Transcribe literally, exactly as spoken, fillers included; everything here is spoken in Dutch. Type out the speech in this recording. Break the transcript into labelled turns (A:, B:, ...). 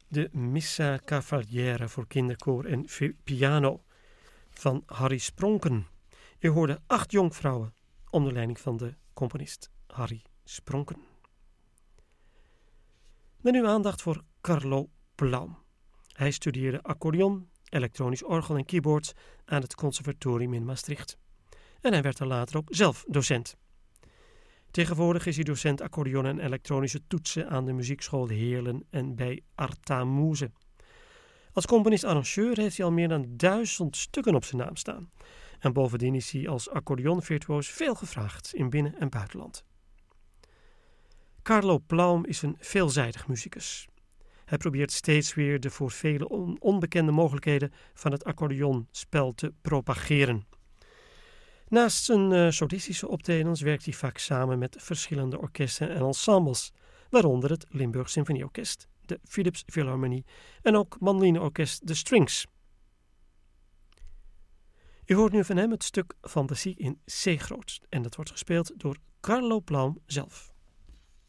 A: de Missa Cavaliere voor kinderkoor en piano van Harry Spronken. U hoorde acht jonkvrouwen onder leiding van de componist Harry Spronken. Met nu aandacht voor Carlo Plaum. Hij studeerde accordeon, elektronisch orgel en keyboards aan het conservatorium in Maastricht. En hij werd er later ook zelf docent. Tegenwoordig is hij docent accordeon en elektronische toetsen aan de muziekschool Heerlen en bij Artamoeze. Als componist-arrangeur heeft hij al meer dan duizend stukken op zijn naam staan. En bovendien is hij als accordeonvirtuoos veel gevraagd in binnen- en buitenland. Carlo Plaum is een veelzijdig muzikus. Hij probeert steeds weer de voor velen on- onbekende mogelijkheden van het accordeonspel te propageren. Naast zijn uh, solistische optredens werkt hij vaak samen met verschillende orkesten en ensembles, waaronder het Limburg Symfonieorkest, de Philips Philharmonie en ook mandolineorkest The Strings. U hoort nu van hem het stuk Fantasie in C groot en dat wordt gespeeld door Carlo Plaum zelf.